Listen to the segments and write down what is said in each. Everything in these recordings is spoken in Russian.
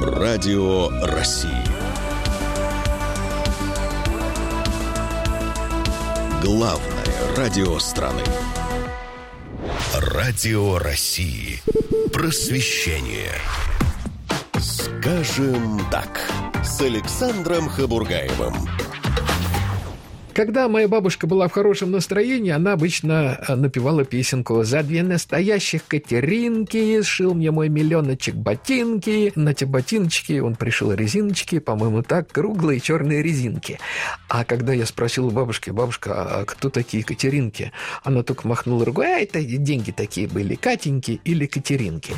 Радио России. Главное радио страны. Радио России. Просвещение. Скажем так. С Александром Хабургаевым. Когда моя бабушка была в хорошем настроении, она обычно напевала песенку «За две настоящих Катеринки сшил мне мой миллионочек ботинки». На те ботиночки он пришил резиночки, по-моему, так, круглые черные резинки. А когда я спросил у бабушки: «Бабушка, а кто такие Катеринки?» Она только махнула рукой: «А это деньги такие были, Катеньки или Катеринки».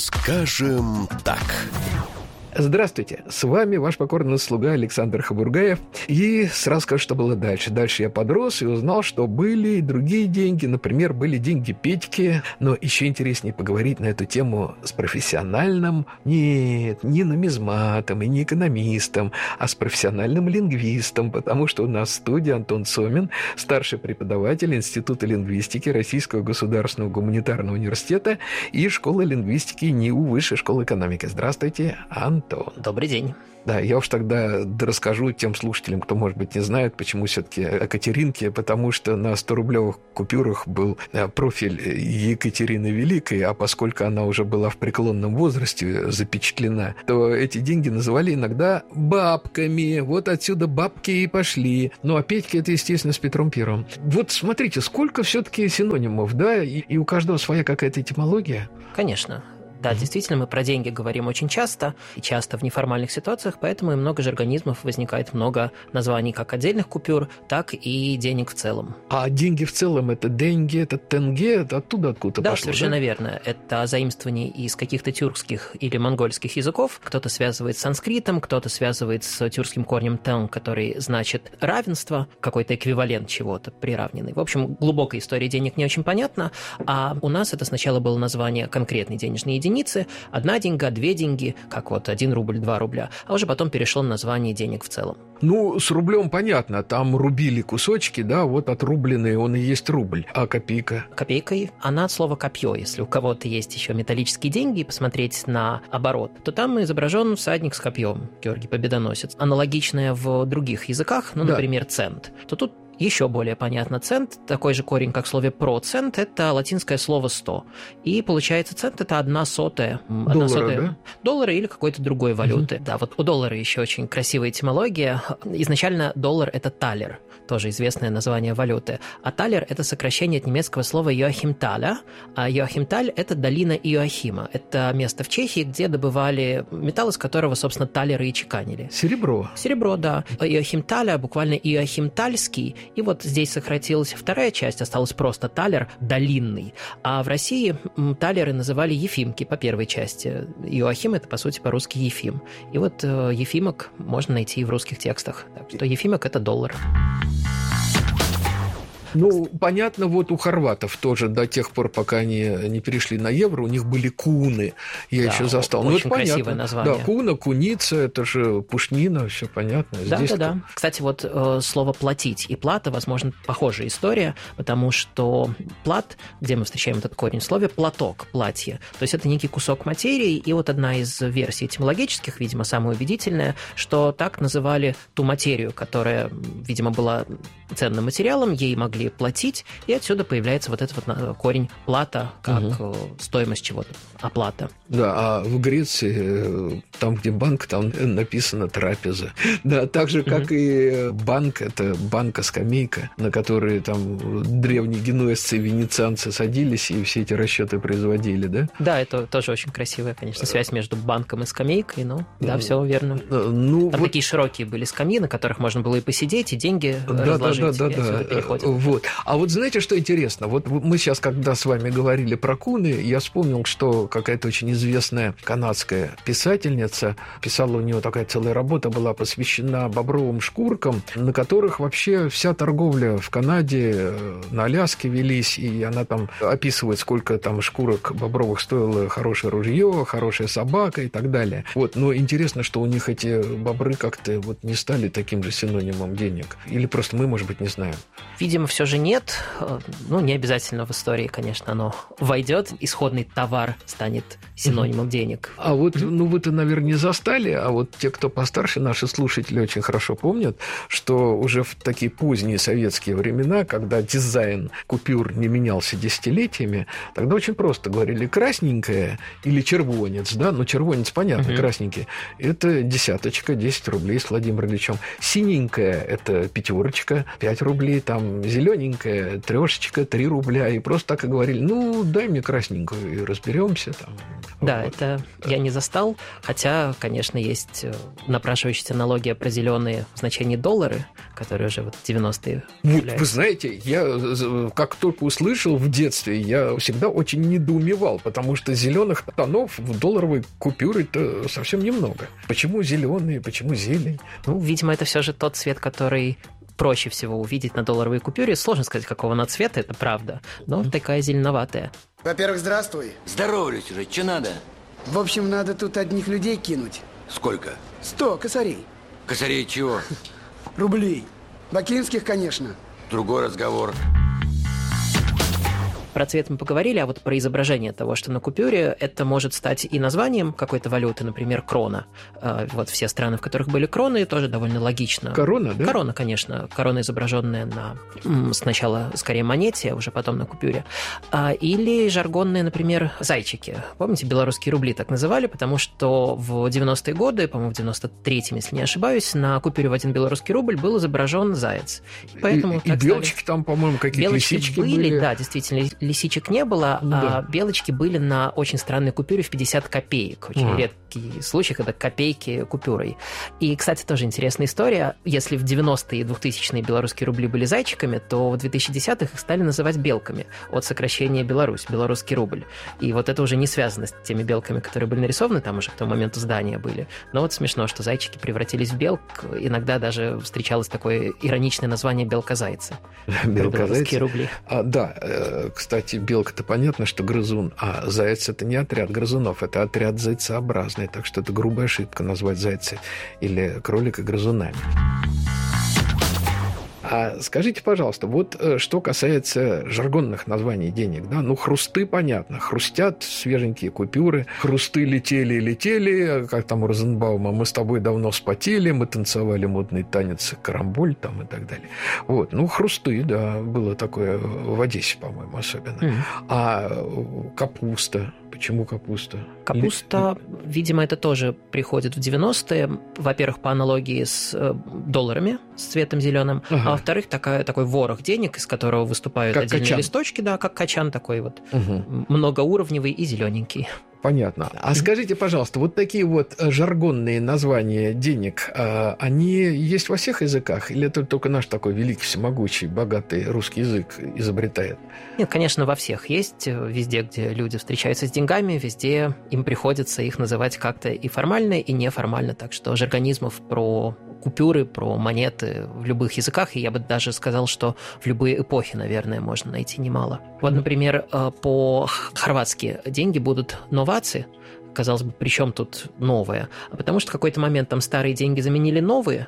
Скажем так. Здравствуйте, с вами ваш покорный слуга Александр Хабургаев. И сразу скажу, что было дальше. Дальше я подрос и узнал, что были и другие деньги. Например, были деньги Петьки. Но еще интереснее поговорить на эту тему с профессиональным, нет, не нумизматом и не экономистом, а с профессиональным лингвистом, потому что у нас в студии Антон Сомин, старший преподаватель Института лингвистики Российского государственного гуманитарного университета и школы лингвистики НИУ Высшей школы экономики. Здравствуйте, Антон. Добрый день. Да, я уж тогда расскажу тем слушателям, кто, может быть, не знает, почему все-таки о Катеринке, потому что на 100-рублевых купюрах был профиль Екатерины Великой, а поскольку она уже была в преклонном возрасте запечатлена, то эти деньги называли иногда бабками. Вот отсюда бабки и пошли. Ну, а Петька — это, естественно, с Петром Первым. Вот смотрите, сколько все-таки синонимов, да, и у каждого своя какая-то этимология. Конечно. Да, действительно, мы про деньги говорим очень часто, и часто в неформальных ситуациях, поэтому и много жаргонизмов возникает, много названий как отдельных купюр, так и денег в целом. А деньги в целом — это деньги, это тенге, это оттуда откуда-то да, пошло, совершенно да? верно. Это заимствование из каких-то тюркских или монгольских языков. Кто-то связывает с санскритом, кто-то связывает с тюркским корнем «тен», который значит равенство, какой-то эквивалент чего-то, приравненный. В общем, глубокая история денег не очень понятна, а у нас это сначала было название конкретной денежной единицы, одна деньга, две деньги, как вот 1 рубль, 2 рубля, а уже потом перешло на название денег в целом. Ну, с рублем понятно, там рубили кусочки, да, вот отрубленный он и есть рубль. А копейка? Копейкой, она от слова «копье». Если у кого-то есть еще металлические деньги, и посмотреть на оборот, то там изображен всадник с копьем, Георгий Победоносец. Аналогичное в других языках, ну, например, цент, то тут еще более понятно. Цент, такой же корень, как в слове «процент», это латинское слово «100». И получается, цент – это 1/100. Доллара, да? Доллара или какой-то другой валюты. Да, вот у доллара еще очень красивая этимология. Изначально доллар – это талер, тоже известное название валюты. А талер – это сокращение от немецкого слова «Йоахимталя». А Йоахимталь – это долина Иоахима. Это место в Чехии, где добывали металл, из которого, собственно, талеры и чеканили. Серебро. Серебро, да. Иоахимталя, буквально Иоахимтальский. И вот здесь сократилась вторая часть, осталось просто талер, долинный. А в России талеры называли ефимки по первой части. Иоахим – это, по сути, по-русски Ефим. И вот ефимок можно найти и в русских текстах. Так что ефимок – это доллар. Ну, понятно, вот у хорватов тоже до тех пор, пока они не перешли на евро, у них были куны. Я еще застал. Очень ну, это красивое понятно. название. Да, куна, куница, это же пушнина, все понятно. Да. Кстати, вот слово «платить» и «плата», возможно, похожая история, потому что «плат», где мы встречаем этот корень в слове, «платок», «платье». То есть это некий кусок материи, и вот одна из версий этимологических, видимо, самая убедительная, что так называли ту материю, которая, видимо, была ценным материалом, ей могли платить, и отсюда появляется вот этот вот корень «плата», как стоимость чего-то, оплата. Да, а в Греции, там, где банк, там написано «трапеза». Да, так же, как и банк, это банка-скамейка, на которой там древние генуэзцы и венецианцы садились и все эти расчеты производили, да? Да, это тоже очень красивая, конечно, связь между банком и скамейкой, ну, да, все верно. Ну, там вот... такие широкие были скамьи, на которых можно было и посидеть, и деньги разложить. Да. Вот. А вот знаете, что интересно? Вот мы сейчас, когда с вами говорили про куны, я вспомнил, что какая-то очень известная канадская писательница писала, у нее такая целая работа была посвящена бобровым шкуркам, на которых вообще вся торговля в Канаде, на Аляске велись, и она там описывает, сколько там шкурок бобровых стоило хорошее ружье, хорошая собака и так далее. Вот. Но интересно, что у них эти бобры как-то вот не стали таким же синонимом денег. Или просто мы, может быть, не знаем. Видимо, все же нет. Ну, не обязательно в истории, конечно, оно войдет. Исходный товар станет синонимом денег. А вот, ну, вы-то, наверное, не застали, а вот те, кто постарше, наши слушатели очень хорошо помнят, что уже в такие поздние советские времена, когда дизайн купюр не менялся десятилетиями, тогда очень просто говорили красненькая или червонец, да, ну, червонец, понятно, красненький, это десяточка, 10 рублей с Владимиром Ильичем. Синенькая – это пятерочка, 5 рублей, там, зелененькая, трешечка, 3 рубля, и просто так и говорили, ну, дай мне красненькую, и разберемся там. Да, вот. это я не застал, хотя, конечно, есть напрашивающаяся аналогия про зеленые в значении доллары, которые уже вот 90-е Вот, вы знаете, я как только услышал в детстве, я всегда очень недоумевал, потому что зеленых тонов в долларовой купюре-то совсем немного. Почему зеленые, почему зелень? Ну, видимо, это все же тот цвет, который проще всего увидеть на долларовой купюре. Сложно сказать, какого она цвета, это правда, но такая зеленоватая. Во-первых, здравствуй. Здоровлюсь уже, что надо? В общем, надо тут одних людей кинуть. Сколько? 100 косарей. Косарей чего? Рублей. Бакинских, конечно. Другой разговор. Про цвет мы поговорили, а вот про изображение того, что на купюре, это может стать и названием какой-то валюты, например, крона. Вот все страны, в которых были кроны, тоже довольно логично. Корона, да? Корона, конечно. Корона, изображенная на сначала скорее монете, а уже потом на купюре. Или жаргонные, например, зайчики. Помните, белорусские рубли так называли, потому что в 90-е годы, по-моему, в 93-м, если не ошибаюсь, на купюре в 1 белорусский рубль был изображен заяц. Поэтому и белочки там, по-моему, какие-то лисички были. Да, действительно, лисичек не было, а белочки были на очень странной купюре в 50 копеек. Очень редкий случай, когда копейки купюрой. И, кстати, тоже интересная история. Если в 90-е и 2000-е белорусские рубли были зайчиками, то в 2010-х их стали называть белками от сокращения Беларусь, белорусский рубль. И вот это уже не связано с теми белками, которые были нарисованы, там уже к тому моменту здания были. Но вот смешно, что зайчики превратились в белк. Иногда даже встречалось такое ироничное название белка-зайца. Белорусские рубли. Да, кстати, белка-то понятно, что грызун, а заяц – это не отряд грызунов, это отряд зайцеобразный, так что это грубая ошибка назвать зайца или кролика грызунами. А скажите, пожалуйста, вот что касается жаргонных названий денег, да, ну, хрусты, понятно, хрустят свеженькие купюры, хрусты летели, как там у Розенбаума, мы с тобой давно вспотели, мы танцевали модный танец карамболь там и так далее. Вот, ну, хрусты, да, было такое в Одессе, по-моему, особенно. А капуста, почему капуста? Капуста, видимо, это тоже приходит в 90-е, во-первых, по аналогии с долларами, с цветом зеленым, а во-вторых, такой ворох денег, из которого выступают как отдельные качан. Листочки, да, как качан такой вот, многоуровневый и зелененький. Понятно. А скажите, пожалуйста, вот такие вот жаргонные названия денег, они есть во всех языках? Или это только наш такой великий, всемогущий, богатый русский язык изобретает? Нет, конечно, во всех есть. Везде, где люди встречаются с деньгами, везде им приходится их называть как-то и формально, и неформально. Так что жаргонизмов про купюры, про монеты в любых языках, и я бы даже сказал, что в любые эпохи, наверное, можно найти немало. Вот, например, по-хорватски деньги будут новацы. Казалось бы, при чем тут новое? А потому что в какой-то момент там старые деньги заменили новые,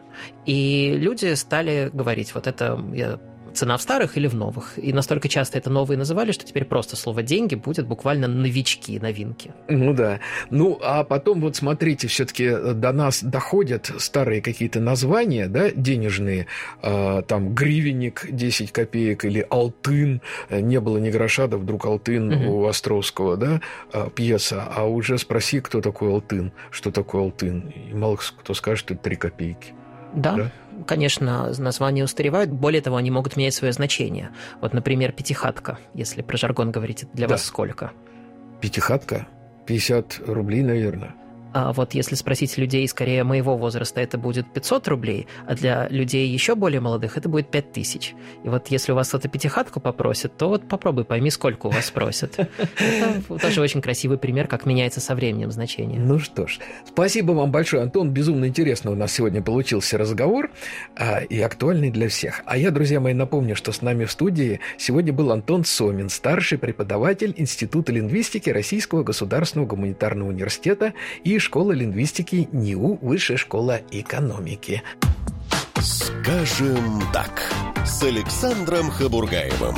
и люди стали говорить, вот это цена в старых или в новых. И настолько часто это новые называли, что теперь просто слово «деньги» будет буквально новички, новинки. Ну да. Ну, а потом вот смотрите, все-таки до нас доходят старые какие-то названия, да, денежные, там гривенник 10 копеек или алтын, не было ни гроша, да вдруг алтын у Островского, да, пьеса, а уже спроси, кто такой алтын, что такое алтын, и мало кто скажет, что это 3 копейки. Да? Конечно, названия устаревают. Более того, они могут менять свое значение. Вот, например, пятихатка. Если про жаргон говорить, это для вас сколько? Пятихатка? 50 рублей, наверное. А вот если спросить людей скорее моего возраста, это будет 500 рублей, а для людей еще более молодых это будет 5000. И вот если у вас кто-то пятихатку попросит, то вот попробуй пойми, сколько у вас спросят. Это тоже очень красивый пример, как меняется со временем значение. Ну что ж, спасибо вам большое, Антон. Безумно интересно у нас сегодня получился разговор и актуальный для всех. А я, друзья мои, напомню, что с нами в студии сегодня был Антон Сомин, старший преподаватель Института лингвистики Российского государственного гуманитарного университета и Школа лингвистики НИУ, Высшая школа экономики. Скажем так, с Александром Хабургаевым.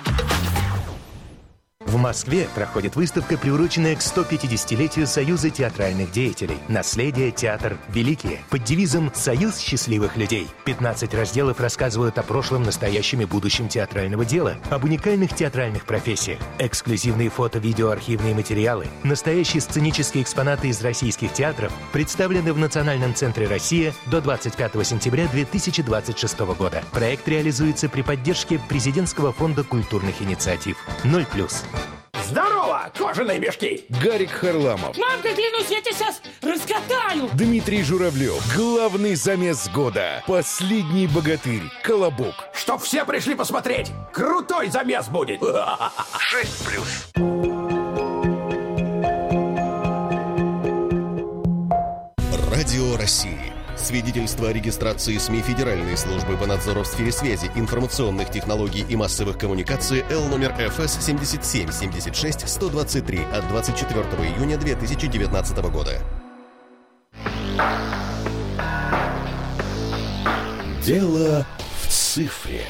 В Москве проходит выставка, приуроченная к 150-летию Союза театральных деятелей «Наследие. Театр. Великие» под девизом «Союз счастливых людей». 15 разделов рассказывают о прошлом, настоящем и будущем театрального дела, об уникальных театральных профессиях, эксклюзивные фото-видеоархивные материалы, настоящие сценические экспонаты из российских театров представлены в Национальном центре «Россия» до 25 сентября 2026 года. Проект реализуется при поддержке Президентского фонда культурных инициатив. 0+. Здорово, кожаные мешки! Гарик Харламов. Мамка, клянусь, я тебя сейчас раскатаю! Дмитрий Журавлев. Главный замес года. Последний богатырь. Колобок. Чтоб все пришли посмотреть! Крутой замес будет! 6+. Радио России. Свидетельство о регистрации СМИ Федеральной службы по надзору в сфере связи, информационных технологий и массовых коммуникаций Л номер ФС 77-76-123 от 24 июня 2019 года. Дело в цифре.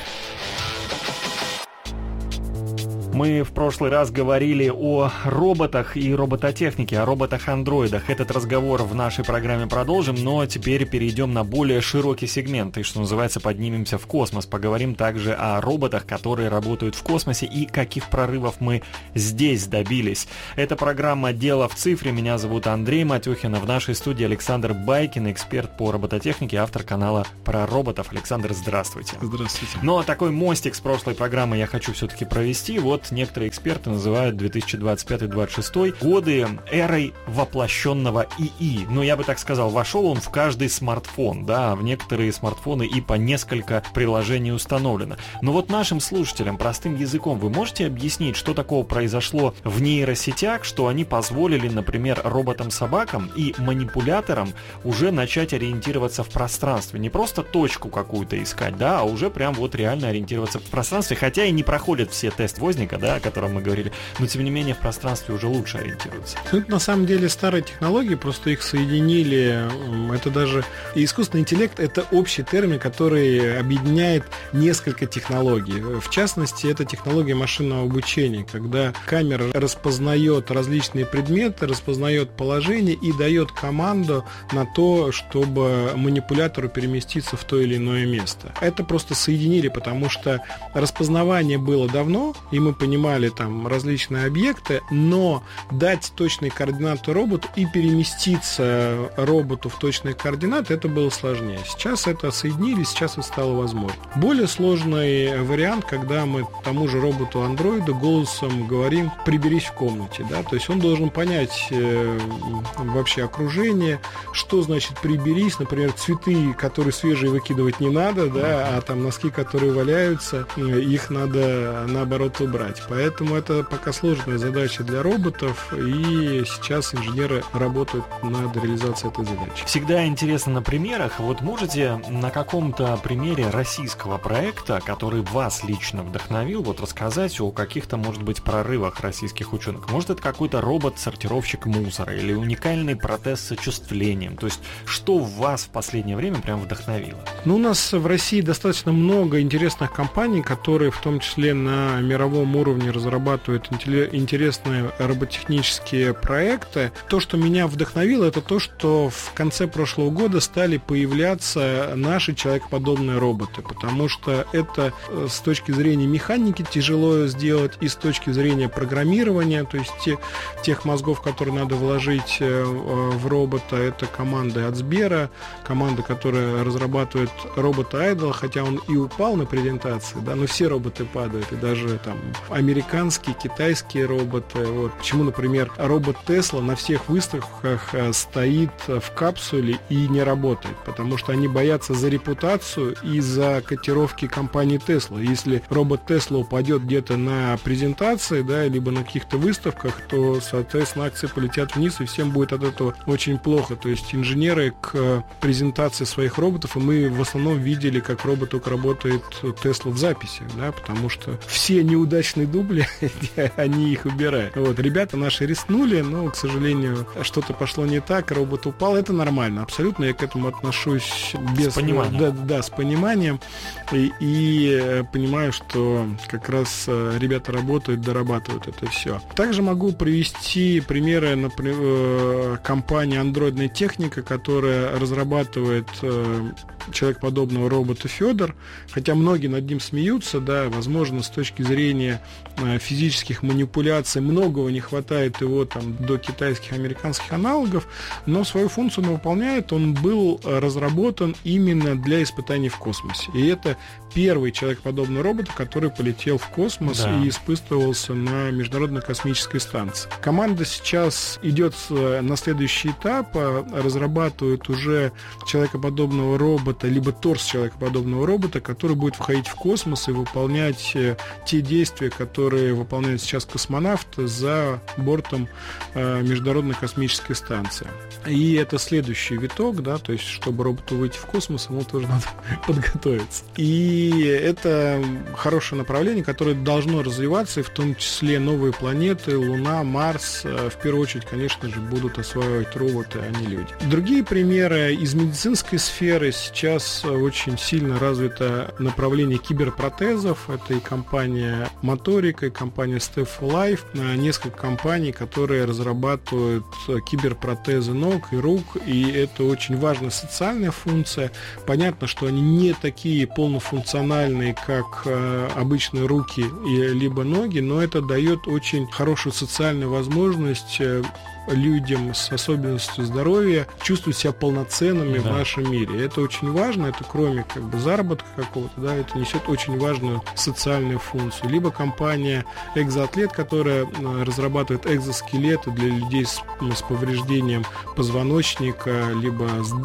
Мы в прошлый раз говорили о роботах и робототехнике, о роботах-андроидах. Этот разговор в нашей программе продолжим, но теперь перейдем на более широкий сегмент, и, что называется, поднимемся в космос. Поговорим также о роботах, которые работают в космосе, и каких прорывов мы здесь добились. Это программа «Дело в цифре». Меня зовут Андрей Матюхин, а в нашей студии Александр Байкин, эксперт по робототехнике, автор канала про роботов. Александр, здравствуйте. Здравствуйте. Но такой мостик с прошлой программы я хочу все-таки провести. Вот некоторые эксперты называют 2025-2026 годы эрой воплощенного ИИ. Но я бы так сказал, вошел он в каждый смартфон, да, в некоторые смартфоны и по несколько приложений установлено. Но вот нашим слушателям простым языком вы можете объяснить, что такого произошло в нейросетях, что они позволили, например, роботам-собакам и манипуляторам уже начать ориентироваться в пространстве, не просто точку какую-то искать, да, а уже прям вот реально ориентироваться в пространстве, хотя и не проходят все тест Возника, да, о котором мы говорили, но тем не менее в пространстве уже лучше ориентируются. Это на самом деле старые технологии, просто их соединили. Это даже искусственный интеллект — это общий термин, который объединяет несколько технологий. В частности, это технология машинного обучения, когда камера распознает различные предметы, распознает положение и дает команду на то, чтобы манипулятору переместиться в то или иное место. Это просто соединили, потому что распознавание было давно, и мы понимали там различные объекты, но дать точные координаты роботу и переместиться роботу в точные координаты — это было сложнее. Сейчас это соединили, сейчас это стало возможно. Более сложный вариант, когда мы тому же роботу-андроиду голосом говорим «приберись в комнате», да, то есть он должен понять вообще окружение, что значит «приберись», например, цветы, которые свежие, выкидывать не надо, да, а там носки, которые валяются, их надо наоборот убрать. Поэтому это пока сложная задача для роботов, и сейчас инженеры работают над реализацией этой задачи. Всегда интересно на примерах. Вот можете на каком-то примере российского проекта, который вас лично вдохновил, вот рассказать о каких-то, может быть, прорывах российских ученых? Может, это какой-то робот-сортировщик мусора или уникальный протез с очувствлением? То есть, что вас в последнее время прям вдохновило? Ну, у нас в России достаточно много интересных компаний, которые в том числе на мировом уровне разрабатывают интересные роботехнические проекты. То, что меня вдохновило, это то, что в конце прошлого года стали появляться наши человекоподобные роботы, потому что это с точки зрения механики тяжело сделать и с точки зрения программирования, то есть тех мозгов, которые надо вложить в робота. Это команда от Сбера, команда, которая разрабатывает робота Idle, хотя он и упал на презентации, да, но все роботы падают, и даже там американские, китайские роботы. Вот. Почему, например, робот Tesla на всех выставках стоит в капсуле и не работает? Потому что они боятся за репутацию и за котировки компании Tesla. Если робот Tesla упадет где-то на презентации, да, либо на каких-то выставках, то, соответственно, акции полетят вниз, и всем будет от этого очень плохо. То есть инженеры к презентации своих роботов, и мы в основном видели, как робот только работает Tesla в записи, да, потому что все неудачные обычные дубли, они их убирают. Вот, ребята наши рискнули, но, к сожалению, что-то пошло не так, робот упал. Это нормально, абсолютно. Я к этому отношусь без... С пониманием. Да, с пониманием. И понимаю, что как раз ребята работают, дорабатывают это все. Также могу привести примеры, например, компании «Андроидная техника», которая разрабатывает человекоподобного робота Федор, хотя многие над ним смеются, да, возможно, с точки зрения физических манипуляций многого не хватает его там до китайских, американских аналогов, но свою функцию он выполняет. Он был разработан именно для испытаний в космосе. И это первый человекоподобный робот, который полетел в космос и испытывался на Международной космической станции. Команда сейчас идет на следующий этап, разрабатывает уже человекоподобного робота, либо торс человекоподобного робота, который будет входить в космос и выполнять те действия, которые выполняют сейчас космонавты за бортом Международной космической станции. И это следующий виток, да, то есть, чтобы роботу выйти в космос, ему тоже надо подготовиться. И это хорошее направление, которое должно развиваться, и в том числе новые планеты, Луна, Марс, в первую очередь, конечно же, будут осваивать роботы, а не люди. Другие примеры из медицинской сферы. Сейчас очень сильно развито направление киберпротезов. Это и компания Моторика, и компания Step for Life. Несколько компаний, которые разрабатывают киберпротезы ног и рук, и это очень важная социальная функция. Понятно, что они не такие полнофункциональные, как обычные руки либо ноги, но это дает очень хорошую социальную возможность людям с особенностью здоровья чувствовать себя полноценными в нашем мире. Это очень важно, это кроме как бы заработка какого-то, да, это несет очень важную социальную функцию. Либо компания Экзоатлет, которая разрабатывает экзоскелеты для людей с повреждением позвоночника, либо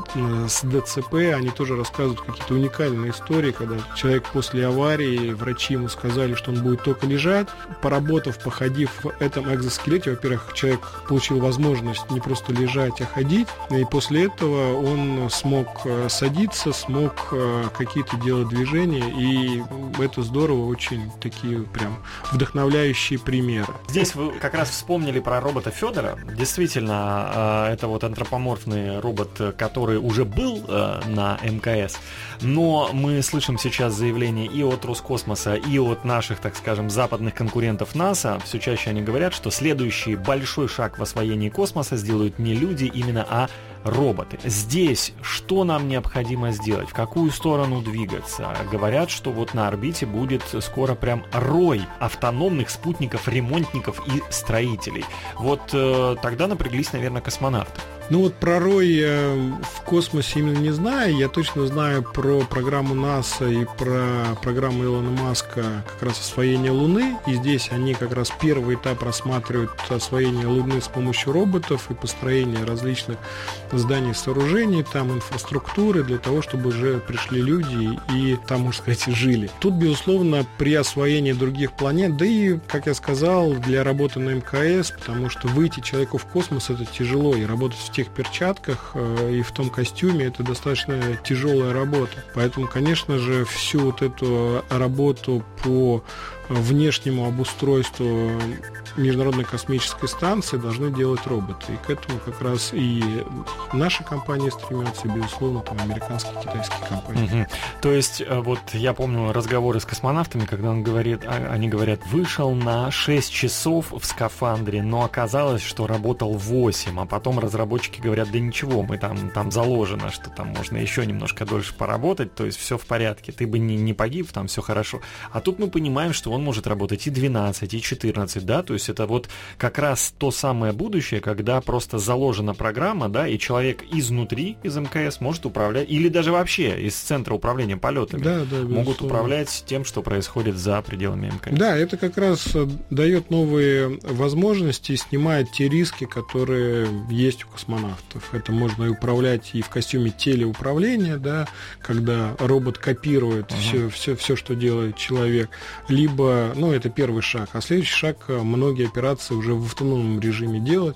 с ДЦП, они тоже рассказывают какие-то уникальные истории, когда человек после аварии, врачи ему сказали, что он будет только лежать. Поработав, походив в этом экзоскелете, во-первых, человек получил возможность не просто лежать, а ходить. И после этого он смог садиться, смог какие-то делать движения. И это здорово, очень такие прям вдохновляющие примеры. Здесь вы как раз вспомнили про робота Федора. Действительно, это вот антропоморфный робот, который уже был на МКС. Но мы слышим сейчас заявления и от Роскосмоса, и от наших, так скажем, западных конкурентов НАСА. Все чаще они говорят, что следующий большой шаг в освоении космоса сделают не люди именно, а роботы. Здесь что нам необходимо сделать? В какую сторону двигаться? Говорят, что вот на орбите будет скоро прям рой автономных спутников, ремонтников и строителей. Вот тогда напряглись, наверное, космонавты. Ну вот про рой в космосе именно не знаю. Я точно знаю про программу НАСА и про программу Илона Маска как раз освоение Луны. И здесь они как раз первый этап рассматривают освоение Луны с помощью роботов и построение различных зданий, сооружений, там инфраструктуры для того, чтобы уже пришли люди и там, можно сказать, жили. Тут, безусловно, при освоении других планет, да и, как я сказал, для работы на МКС, потому что выйти человеку в космос это тяжело, и работать в тех перчатках и в том костюме это достаточно тяжелая работа. Поэтому, конечно же, всю вот эту работу по внешнему обустройству Международной космической станции должны делать роботы. И к этому как раз и наши компании стремятся, и, безусловно, там американские, китайские компании. Угу. То есть, вот я помню разговоры с космонавтами, когда они говорят, вышел на 6 часов в скафандре, но оказалось, что работал 8, а потом разработчики говорят, да ничего, мы там заложено, что там можно еще немножко дольше поработать, то есть все в порядке, ты бы не погиб, там все хорошо. А тут мы понимаем, что он может работать и 12, и 14, да, то есть это вот как раз то самое будущее, когда просто заложена программа, да, и человек изнутри, из МКС может управлять, или даже вообще из центра управления полетами могут управлять тем, что происходит за пределами МКС. Да, это как раз дает новые возможности и снимает те риски, которые есть у космонавтов. Это можно и управлять и в костюме телеуправления, да, когда робот копирует все, что делает человек, либо, ну, это первый шаг, а следующий шаг — многие операции уже в автономном режиме делать.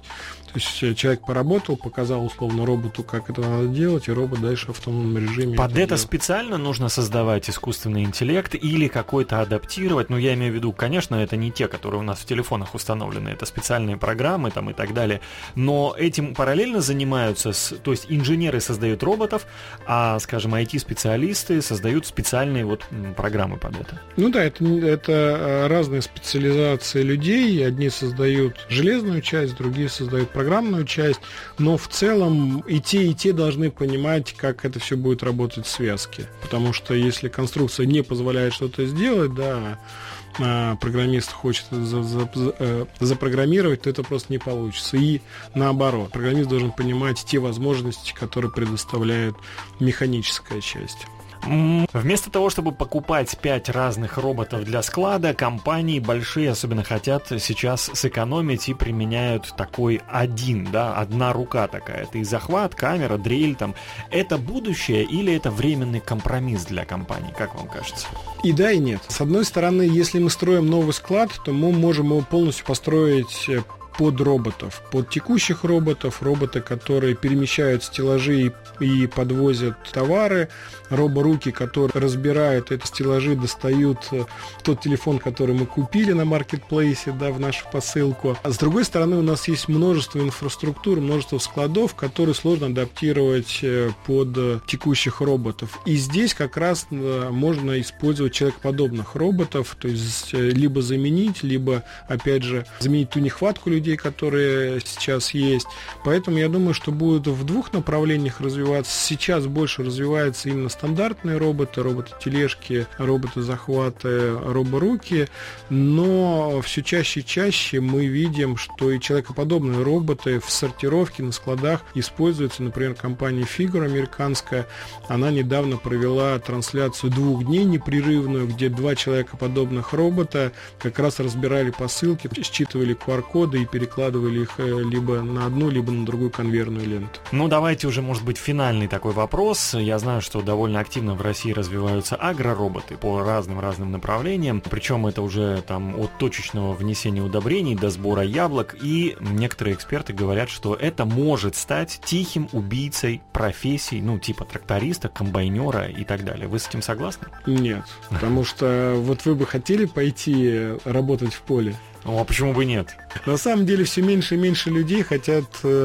То есть человек поработал, показал условно роботу, как это надо делать, и робот дальше в автономном режиме. Под это специально нужно создавать искусственный интеллект или какой-то адаптировать? Ну, я имею в виду, конечно, это не те, которые у нас в телефонах установлены, это специальные программы там и так далее, но этим параллельно занимаются, то есть инженеры создают роботов, а, скажем, IT-специалисты создают специальные вот программы под это. Ну да, это разные специализации людей, одни создают железную часть, другие создают программную часть, но в целом и те должны понимать, как это все будет работать в связке. Потому что если конструкция не позволяет что-то сделать, да, программист хочет запрограммировать, то это просто не получится. И наоборот, программист должен понимать те возможности, которые предоставляет механическая часть. Вместо того, чтобы покупать 5 разных роботов для склада, компании большие особенно хотят сейчас сэкономить и применяют такой одна рука такая. Это и захват, камера, дрель там. Это будущее или это временный компромисс для компаний, как вам кажется? И да, и нет. С одной стороны, если мы строим новый склад, то мы можем его полностью построить под роботов, под текущих роботов, роботы, которые перемещают стеллажи и подвозят товары, роборуки, которые разбирают эти стеллажи, достают тот телефон, который мы купили на маркетплейсе, да, в нашу посылку. А с другой стороны, у нас есть множество инфраструктур, множество складов, которые сложно адаптировать под текущих роботов. И здесь как раз можно использовать человекоподобных роботов, то есть либо заменить, либо, опять же, заменить ту нехватку людей, которые сейчас есть. Поэтому я думаю, что будет в двух направлениях развиваться. Сейчас больше развиваются именно стандартные роботы, роботы-тележки, роботы-захваты, роборуки, но все чаще и чаще мы видим, что и человекоподобные роботы в сортировке на складах используются. Например, компания Figure американская, она недавно провела трансляцию 2 дней непрерывную, где 2 человекоподобных робота как раз разбирали посылки, считывали QR-коды и перекладывали их либо на одну, либо на другую конвейерную ленту. Ну, давайте уже, может быть, финальный такой вопрос. Я знаю, что довольно активно в России развиваются агророботы по разным направлениям. Причем это уже там от точечного внесения удобрений до сбора яблок. И некоторые эксперты говорят, что это может стать тихим убийцей профессий, ну, типа тракториста, комбайнера и так далее. Вы с этим согласны? Нет, потому что вот вы бы хотели пойти работать в поле? Ну, а почему бы нет? На самом деле все меньше и меньше людей хотят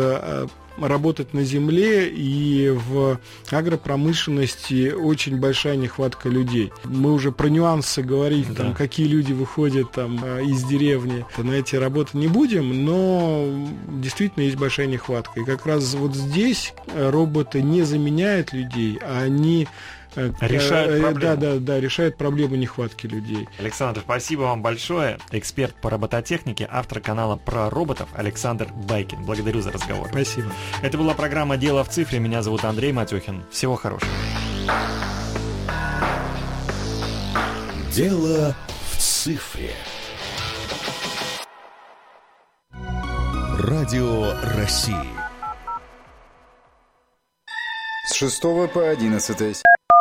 работать на земле, и в агропромышленности очень большая нехватка людей. Мы уже про нюансы говорить, там, какие люди выходят там из деревни, на эти работы не будем, но действительно есть большая нехватка. И как раз вот здесь роботы не заменяют людей, а они решают проблему. Да, решают проблему нехватки людей. Александр, спасибо вам большое. Эксперт по робототехнике, автор канала про роботов Александр Байкин. Благодарю за разговор. Спасибо. Это была программа «Дело в цифре». Меня зовут Андрей Матюхин. Всего хорошего. Дело в цифре. Радио России. С 6 по 11.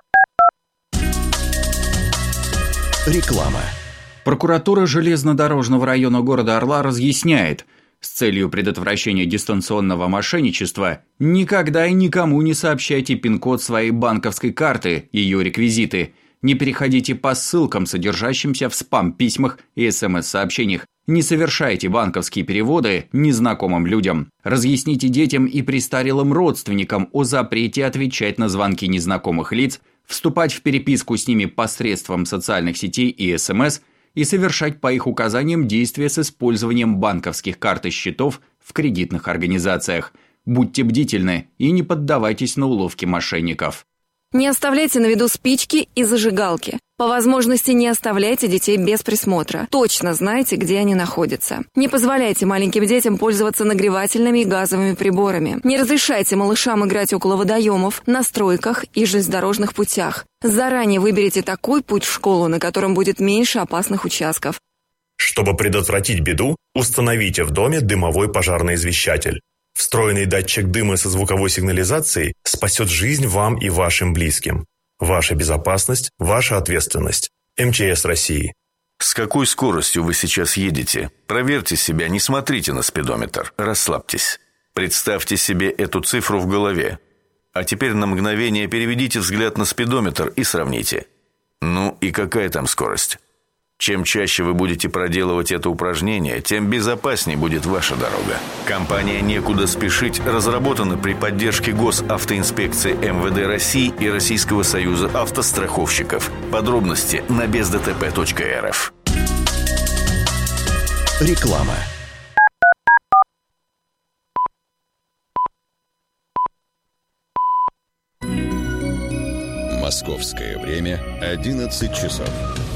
Реклама. Прокуратура железнодорожного района города Орла разъясняет, с целью предотвращения дистанционного мошенничества никогда и никому не сообщайте пин-код своей банковской карты, ее реквизиты. Не переходите по ссылкам, содержащимся в спам-письмах и СМС-сообщениях. Не совершайте банковские переводы незнакомым людям. Разъясните детям и престарелым родственникам о запрете отвечать на звонки незнакомых лиц, вступать в переписку с ними посредством социальных сетей и СМС и совершать по их указаниям действия с использованием банковских карт и счетов в кредитных организациях. Будьте бдительны и не поддавайтесь на уловки мошенников. Не оставляйте на виду спички и зажигалки. По возможности не оставляйте детей без присмотра. Точно знайте, где они находятся. Не позволяйте маленьким детям пользоваться нагревательными и газовыми приборами. Не разрешайте малышам играть около водоемов, на стройках и железнодорожных путях. Заранее выберите такой путь в школу, на котором будет меньше опасных участков. Чтобы предотвратить беду, установите в доме дымовой пожарный извещатель. Встроенный датчик дыма со звуковой сигнализацией спасет жизнь вам и вашим близким. Ваша безопасность – ваша ответственность. МЧС России. С какой скоростью вы сейчас едете? Проверьте себя, не смотрите на спидометр, расслабьтесь. Представьте себе эту цифру в голове. А теперь на мгновение переведите взгляд на спидометр и сравните. Ну и какая там скорость? Чем чаще вы будете проделывать это упражнение, тем безопаснее будет ваша дорога. Компания «Некуда спешить» разработана при поддержке Госавтоинспекции МВД России и Российского союза автостраховщиков. Подробности на бездтп.рф. Реклама. Московское время 11 часов.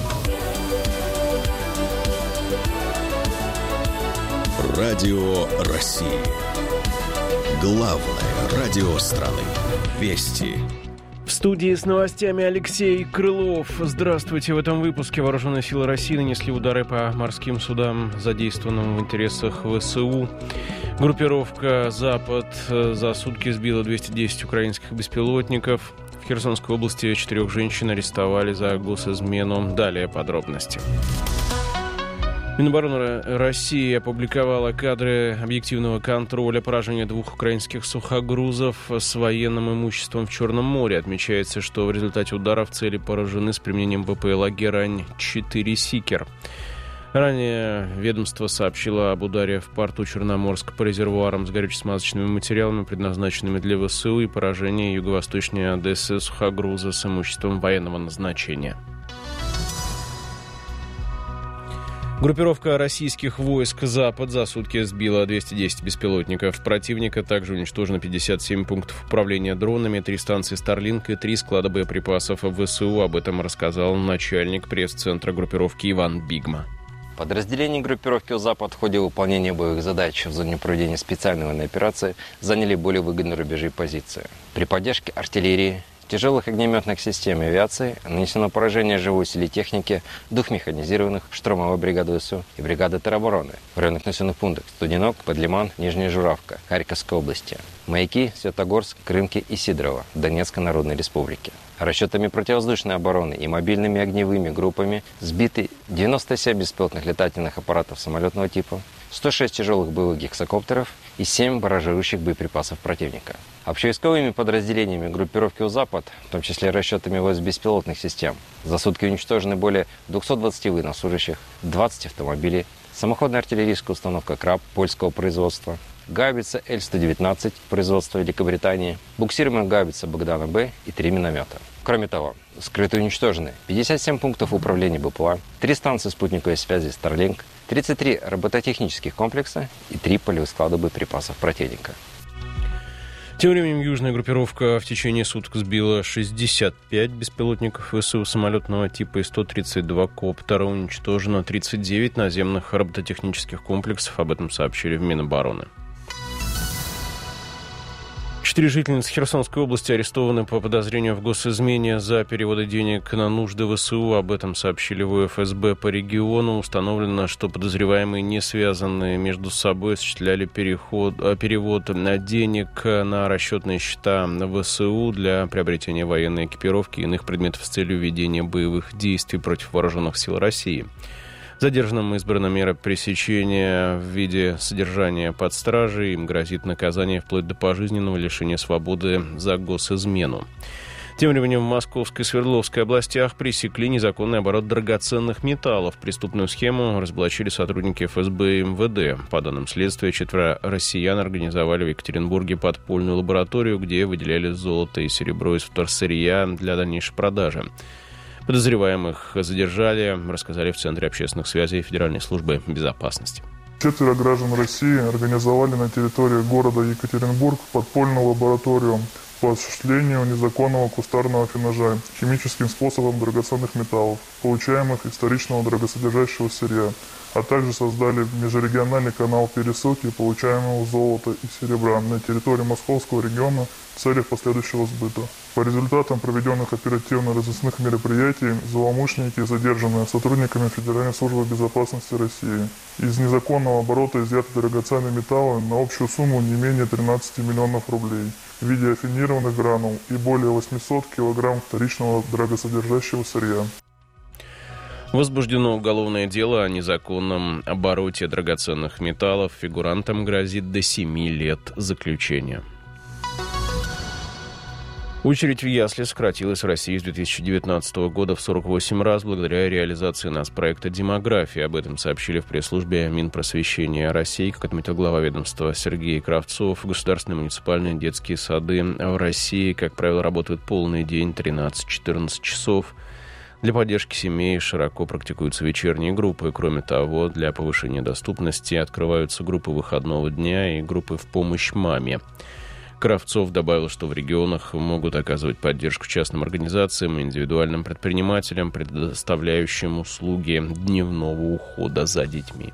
Радио России. Главное радио страны. Вести. В студии с новостями Алексей Крылов. Здравствуйте. В этом выпуске вооруженные силы России нанесли удары по морским судам, задействованным в интересах ВСУ. Группировка «Запад» за сутки сбила 210 украинских беспилотников. В Херсонской области 4 женщин арестовали за госизмену. Далее подробности. Минобороны России опубликовала кадры объективного контроля поражения 2 украинских сухогрузов с военным имуществом в Черном море. Отмечается, что в результате ударов цели поражены с применением ВПЛА «Герань-4 Сикер». Ранее ведомство сообщило об ударе в порту Черноморск по резервуарам с горюче-смазочными материалами, предназначенными для ВСУ, и поражении юго-восточнее Одессы сухогруза с имуществом военного назначения. Группировка российских войск «Запад» за сутки сбила 210 беспилотников противника. Также уничтожено 57 пунктов управления дронами, 3 станции Starlink и 3 склада боеприпасов ВСУ. Об этом рассказал начальник пресс-центра группировки Иван Бигма. Подразделения группировки «Запад» в ходе выполнения боевых задач в зоне проведения специальной военной операции заняли более выгодные рубежи и позиции. При поддержке артиллерии, тяжелых огнеметных систем и авиации нанесено поражение живой силе техники 2 механизированных, штурмовой бригады ВСУ и бригады теробороны в районных населенных пунктах Студенок, Подлиман, Нижняя Журавка, Харьковской области, Маяки, Светогорск, Крымки и Сидорово, Донецкой Народной Республики. Расчетами противовоздушной обороны и мобильными огневыми группами сбиты 97 беспилотных летательных аппаратов самолетного типа, 106 тяжелых боевых гексакоптеров и 7 баражирующих боеприпасов противника. Общевойсковыми подразделениями группировки «Запад», в том числе расчетами войск беспилотных систем, за сутки уничтожены более 220 военнослужащих, 20 автомобилей, самоходная артиллерийская установка «Краб» польского производства, гаубица Л-119 производства Великобритании, буксируемая гаубица Богдана-Б и 3 миномета. Кроме того, скрыто уничтожены 57 пунктов управления БПЛА, 3 станции спутниковой связи Starlink, 33 робототехнических комплекса и 3 полевых склада боеприпасов противника. Тем временем южная группировка в течение суток сбила 65 беспилотников ВСУ самолетного типа и 132 коптера. Уничтожено 39 наземных робототехнических комплексов. Об этом сообщили в Минобороны. 4 жительницы Херсонской области арестованы по подозрению в госизмене за переводы денег на нужды ВСУ. Об этом сообщили в ФСБ по региону. Установлено, что подозреваемые не связанные между собой осуществляли перевод денег на расчетные счета ВСУ для приобретения военной экипировки и иных предметов с целью ведения боевых действий против вооруженных сил России. Задержанным избрана мера пресечения в виде содержания под стражей. Им грозит наказание вплоть до пожизненного лишения свободы за госизмену. Тем временем в Московской и Свердловской областях пресекли незаконный оборот драгоценных металлов. Преступную схему разоблачили сотрудники ФСБ и МВД. По данным следствия, 4 россиян организовали в Екатеринбурге подпольную лабораторию, где выделяли золото и серебро из вторсырья для дальнейшей продажи. Подозреваемых задержали, рассказали в Центре общественных связей Федеральной службы безопасности. 4 граждан России организовали на территории города Екатеринбург подпольную лабораторию по осуществлению незаконного кустарного афинажа химическим способом драгоценных металлов, получаемых из вторичного дорогосодержащего сырья, а также создали межрегиональный канал пересылки получаемого золота и серебра на территории Московского региона в целях последующего сбыта. По результатам проведенных оперативно-розыскных мероприятий злоумышленники задержаны сотрудниками Федеральной службы безопасности России. Из незаконного оборота изъяты драгоценные металлы на общую сумму не менее 13 миллионов рублей в виде афинированных гранул и более 800 килограмм вторичного дорогосодержащего сырья. Возбуждено уголовное дело о незаконном обороте драгоценных металлов. Фигурантам грозит до 7 лет заключения. Очередь в ясли сократилась в России с 2019 года в 48 раз благодаря реализации нацпроекта «Демография». Об этом сообщили в пресс-службе Минпросвещения России. Как отметил глава ведомства Сергей Кравцов, государственные муниципальные детские сады в России, как правило, работают полный день, 13-14 часов. Для поддержки семей широко практикуются вечерние группы. Кроме того, для повышения доступности открываются группы выходного дня и группы в помощь маме. Кравцов добавил, что в регионах могут оказывать поддержку частным организациям и индивидуальным предпринимателям, предоставляющим услуги дневного ухода за детьми.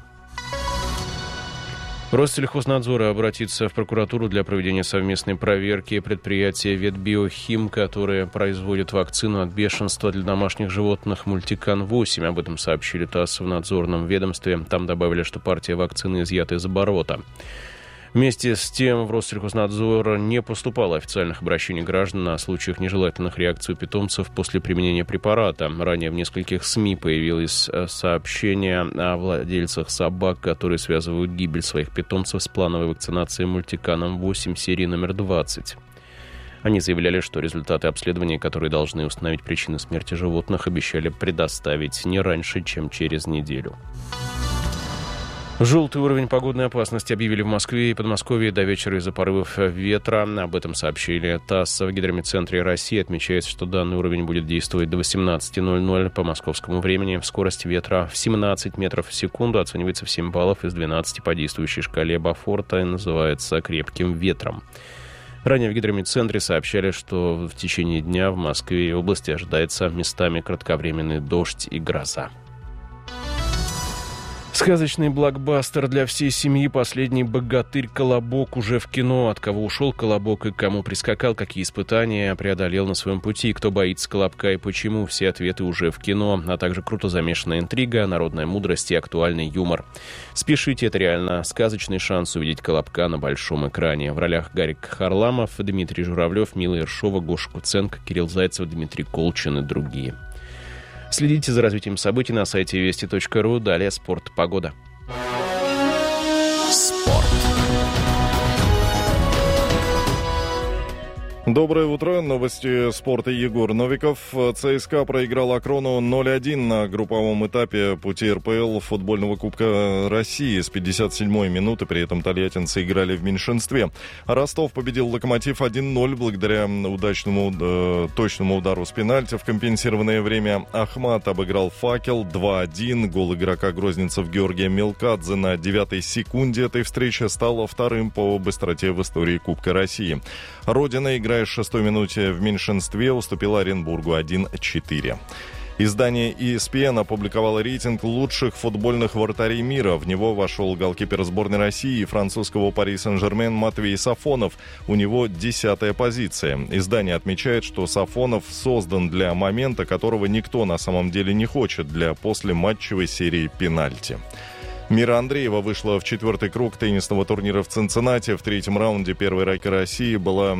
Россельхознадзор обратится в прокуратуру для проведения совместной проверки предприятия «Ветбиохим», которое производит вакцину от бешенства для домашних животных «Мультикан-8». Об этом сообщили ТАСС в надзорном ведомстве. Там добавили, что партия вакцины изъята из оборота. Вместе с тем в Россельхознадзор не поступало официальных обращений граждан о случаях нежелательных реакций у питомцев после применения препарата. Ранее в нескольких СМИ появилось сообщение о владельцах собак, которые связывают гибель своих питомцев с плановой вакцинацией Мультиканом-8 серии номер 20. Они заявляли, что результаты обследования, которые должны установить причины смерти животных, обещали предоставить не раньше, чем через неделю. Желтый уровень погодной опасности объявили в Москве и Подмосковье до вечера из-за порывов ветра. Об этом сообщили ТАСС. В Гидрометцентре России отмечается, что данный уровень будет действовать до 18:00 по московскому времени. Скорость ветра в 17 метров в секунду оценивается в 7 баллов из 12 по действующей шкале Бафорта и называется крепким ветром. Ранее в Гидрометцентре сообщали, что в течение дня в Москве и области ожидается местами кратковременный дождь и гроза. Сказочный блокбастер для всей семьи «Последний богатырь. Колобок» уже в кино. От кого ушел Колобок и к кому прискакал, какие испытания преодолел на своем пути, кто боится Колобка и почему, все ответы уже в кино, а также круто замешанная интрига, народная мудрость и актуальный юмор. Спешите, это реально сказочный шанс увидеть Колобка на большом экране. В ролях Гарик Харламов, Дмитрий Журавлев, Мила Ершова, Гоша Куценко, Кирилл Зайцев, Дмитрий Колчин и другие. Следите за развитием событий на сайте вести.ру. Далее спорт, погода. Спорт. Доброе утро. Новости спорта. Егор Новиков. ЦСКА проиграл Акрону 0-1 на групповом этапе пути РПЛ футбольного Кубка России с 57-й минуты. При этом тольяттинцы играли в меньшинстве. Ростов победил Локомотив 1-0 благодаря удачному точному удару с пенальти в компенсированное время. Ахмат обыграл Факел 2-1. Гол игрока грозненцев Георгия Мелкадзе на 9-й секунде этой встречи стал вторым по быстроте в истории Кубка России. Родина, играя в 6-й минуте в меньшинстве, уступила Оренбургу 1-4. Издание ESPN опубликовало рейтинг лучших футбольных вратарей мира. В него вошел голкипер сборной России и французского Пари Сен-Жермен Матвей Сафонов. У него 10-я позиция. Издание отмечает, что Сафонов создан для момента, которого никто на самом деле не хочет, для послематчевой серии пенальти. Мира Андреева вышла в 4-й круг теннисного турнира в Цинциннати. В 3-м раунде первой ракетки России была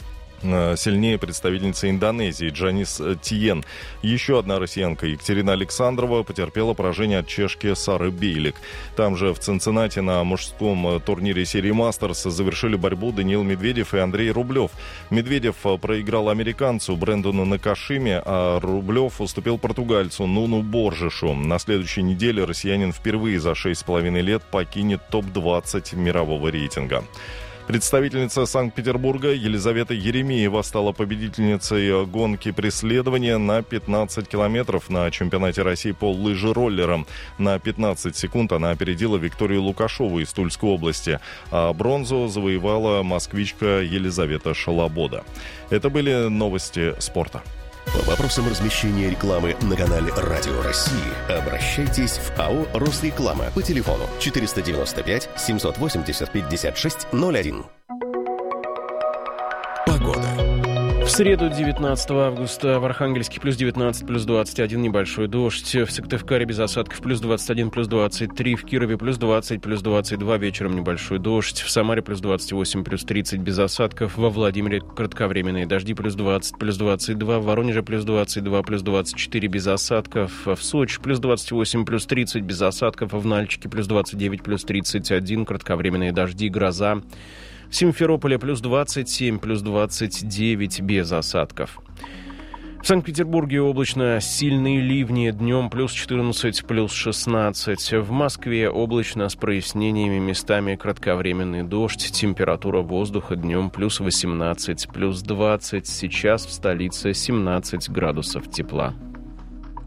сильнее представительница Индонезии Джанис Тиен. Еще одна россиянка Екатерина Александрова потерпела поражение от чешки Сары Бейлик. Там же в Цинциннати на мужском турнире серии Мастерс завершили борьбу Даниил Медведев и Андрей Рублев. Медведев проиграл американцу Брэндону Накашиме, а Рублев уступил португальцу Нуну Боржишу. На следующей неделе россиянин впервые за 6,5 лет покинет топ-20 мирового рейтинга. Представительница Санкт-Петербурга Елизавета Еремеева стала победительницей гонки преследования на 15 километров на чемпионате России по лыжероллерам. На 15 секунд она опередила Викторию Лукашову из Тульской области, а бронзу завоевала москвичка Елизавета Шалобода. Это были новости спорта. По вопросам размещения рекламы на канале Радио России обращайтесь в АО «Росреклама» по телефону 495 780 56 01. Погода. В среду, 19 августа, в Архангельске плюс 19, плюс 21, небольшой дождь. В Сыктывкаре без осадков плюс 21, плюс 23. В Кирове плюс 20, плюс 22, вечером небольшой дождь. В Самаре плюс 28, плюс 30, без осадков. Во Владимире кратковременные дожди плюс 20, плюс 22. В Воронеже плюс 22, плюс 24, без осадков. В Сочи плюс 28, плюс 30, без осадков. В Нальчике плюс 29, плюс 31, кратковременные дожди, гроза. В Симферополе плюс 27, плюс 29, без осадков. В Санкт-Петербурге облачно, сильные ливни, днем плюс 14, плюс 16. В Москве облачно с прояснениями, местами кратковременный дождь. Температура воздуха днем плюс 18, плюс 20. Сейчас в столице 17 градусов тепла.